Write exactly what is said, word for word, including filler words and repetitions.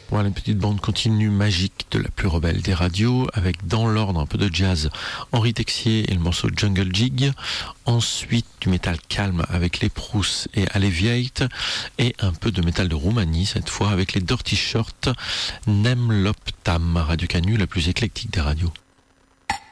Voilà une petite bande continue magique de la plus rebelle des radios, avec dans l'ordre un peu de jazz, Henri Texier et le morceau Jungle Jig. Ensuite du métal calme avec les Proust et Alleviate, et un peu de métal de Roumanie cette fois avec les Dirty Shorts, Nem Lop Tam, Radio Canu, la plus éclectique des radios.